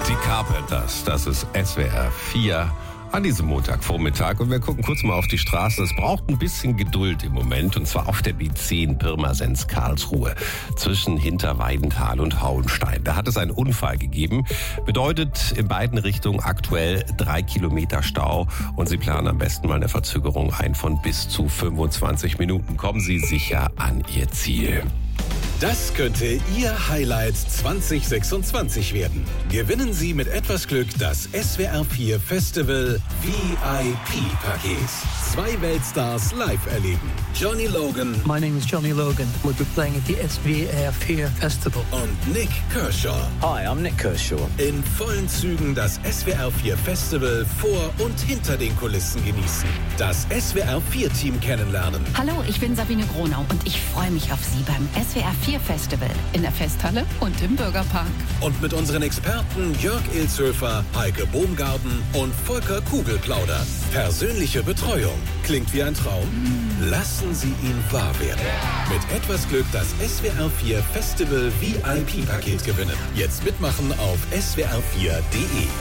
Die Carpenters, das ist SWR 4 an diesem Montagvormittag. Und wir gucken kurz mal auf die Straße. Es braucht ein bisschen Geduld im Moment, und zwar auf der B10 Pirmasens-Karlsruhe zwischen Hinterweidenthal und Hauenstein. Da hat es einen Unfall gegeben. Bedeutet in beiden Richtungen aktuell 3 Kilometer Stau. Und Sie planen am besten mal eine Verzögerung ein von bis zu 25 Minuten. Kommen Sie sicher an Ihr Ziel. Das könnte Ihr Highlight 2026 werden. Gewinnen Sie mit etwas Glück das SWR 4 Festival VIP-Paket. 2 Weltstars live erleben. Johnny Logan. My name is Johnny Logan. We'll be playing at the SWR 4 Festival. Und Nik Kershaw. Hi, I'm Nik Kershaw. In vollen Zügen das SWR 4 Festival vor und hinter den Kulissen genießen. Das SWR 4 Team kennenlernen. Hallo, ich bin Sabine Gronau und ich freue mich auf Sie beim SWR 4 Festival in der Festhalle und im Bürgerpark. Und mit unseren Experten Jörg Ilshöfer, Heike Bohmgarten und Volker Kugel plaudern. Persönliche Betreuung. Klingt wie ein Traum? Lassen Sie ihn wahr werden. Mit etwas Glück das SWR 4 Festival VIP-Paket gewinnen. Jetzt mitmachen auf swr4.de.